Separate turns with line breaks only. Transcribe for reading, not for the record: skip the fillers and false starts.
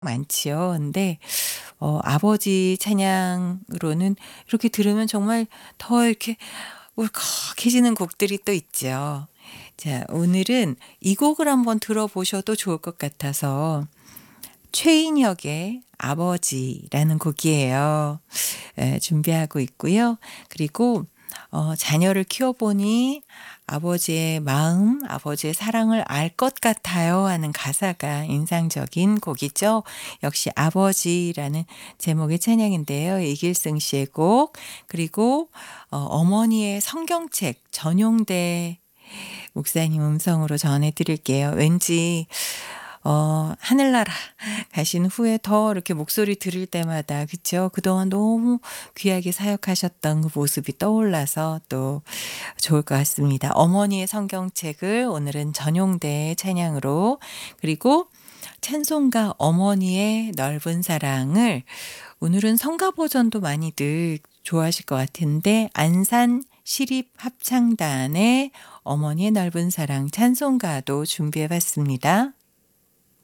많지요. 근데 아버지 찬양으로는 이렇게 들으면 정말 더 이렇게 울컥해지는 곡들이 또 있죠. 자, 오늘은 이 곡을 한번 들어보셔도 좋을 것 같아서 최인혁의 아버지라는 곡이에요. 준비하고 있고요. 그리고 자녀를 키워보니 아버지의 마음, 아버지의 사랑을 알 것 같아요 하는 가사가 인상적인 곡이죠. 역시 아버지라는 제목의 찬양인데요. 이길승 씨의 곡, 그리고 어머니의 성경책 전용대 목사님 음성으로 전해드릴게요. 왠지 하늘나라 가신 후에 더 이렇게 목소리 들을 때마다 그쵸? 그동안 너무 귀하게 사역하셨던 그 모습이 떠올라서 또 좋을 것 같습니다. 어머니의 성경책을 오늘은 전용대 찬양으로, 그리고 찬송가 어머니의 넓은 사랑을 오늘은 성가 버전도 많이들 좋아하실 것 같은데 안산 시립합창단의 어머니의 넓은 사랑 찬송가도 준비해 봤습니다.